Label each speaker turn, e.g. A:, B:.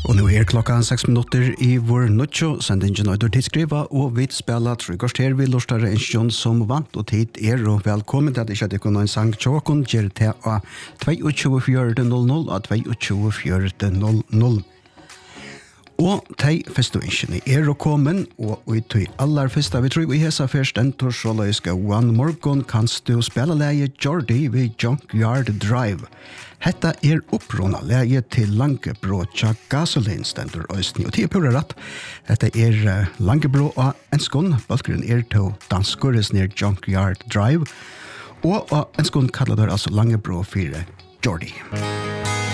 A: Og nu klockan 6 minutter I vår nødtjo, sendingen av tidsskriva, og vi spiller tryggast her vi lortare en stund som vant, og tid og velkommen til at ikke det kunne en sang tjåkon, gjør til av 22.00 og 22.00. Og de første ønskene å komme, og vi tog aller første, vi tror vi hesa først en torsjåløyske One Morgon kanst du spille leie Jordi ved Junkyard Drive. Hetta opprona leie til Langebro tja Gasoline stendur øysten, og til pura ratt. Hetta Langebro og en skån, balkeren til danskores nere Junkyard Drive, og en skån kallar der altså Langebro 4 Jordi.